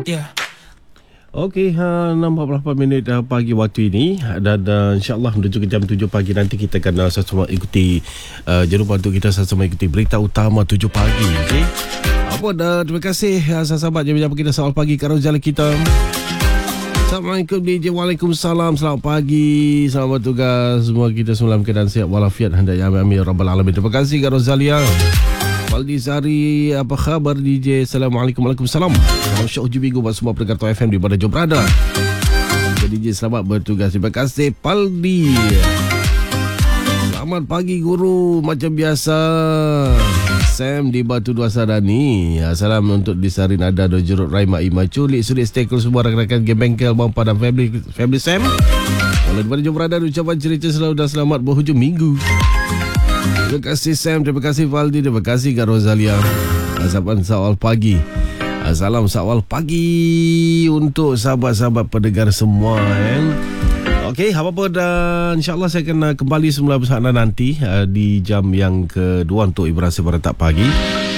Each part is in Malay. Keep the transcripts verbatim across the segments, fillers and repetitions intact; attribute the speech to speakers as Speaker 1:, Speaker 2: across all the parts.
Speaker 1: Ya.
Speaker 2: Okey, ha, enam empat puluh lapan minit uh, pagi waktu ini, dan uh, insyaAllah menuju ke jam tujuh pagi nanti kita akan uh, sama-sama ikuti uh, jangan lupa untuk kita sama-sama ikuti berita utama tujuh pagi. Okay? Apa dah, terima kasih uh, sahabat yang menjawab kita soal pagi kat Rozali kita. Assalamualaikum D J. Waalaikumsalam. Selamat pagi, selamat bertugas. Semua kita semua dalam keadaan sihat walafiat, hendaknya amin ya rabbal alamin. Terima kasih kat Rozalia. Faldi Sari, apa khabar D J? Assalamualaikum. Waalaikumsalam. Salam syok hujung minggu buat semua pendengar Top F M di mana jom berada. D J selamat bertugas. Terima kasih Faldi. Selamat pagi guru, macam biasa. Sam di Batu Dua Sadani. Salam untuk Disari Nada dan Jurut Raima Imacu, Lik Sulit Stay Cool, semua rakan-rakan Game Bengkel, Bampa dan family, family Sam. Kalau di mana jom berada, ucapan cerita selalu dan selamat berhujung minggu. Terima kasih Sam, terima kasih Valdi, terima kasih Kak Rozalia. Sahabat Sawal Pagi. Salam Sawal Pagi untuk sahabat-sahabat pendengar semua. Eh. Okey, apa-apa dan insyaAllah saya akan kembali semula bersama anda nanti uh, di jam yang kedua untuk Ibrasi Berantak Pagi.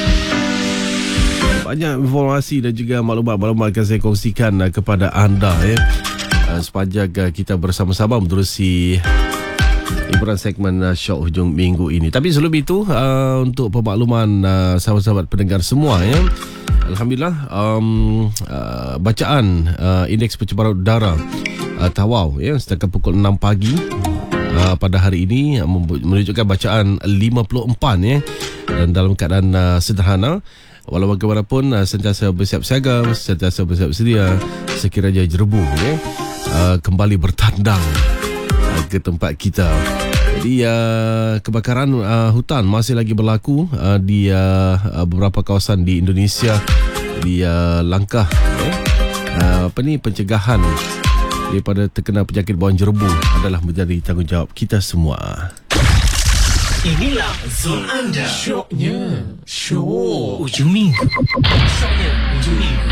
Speaker 2: Banyak informasi dan juga maklumat-maklumat akan saya kongsikan uh, kepada anda eh. uh, sepanjang uh, kita bersama-sama menerusi hiburan segmen uh, Syok Hujung Minggu ini. Tapi sebelum itu, uh, untuk pemakluman uh, sahabat-sahabat pendengar semua ya, Alhamdulillah, um, uh, bacaan uh, indeks pencemaran udara uh, Tawau ya, setakat pukul enam pagi uh, pada hari ini uh, menunjukkan bacaan lima puluh empat ya, dan dalam keadaan uh, sederhana. Walau bagaimanapun uh, sentiasa bersiap siaga, sentiasa bersiap sedia sekiranya jerebu ya, uh, kembali bertandang ke tempat kita. Jadi uh, kebakaran uh, hutan masih lagi berlaku uh, di uh, beberapa kawasan di Indonesia. Di uh, langkah eh, uh, apa ni pencegahan daripada terkena penyakit bawang jerebu adalah menjadi tanggungjawab kita semua.
Speaker 1: Inilah zon anda. Syoknya Syok Ujung Minggu. Syoknya Ujung Minggu.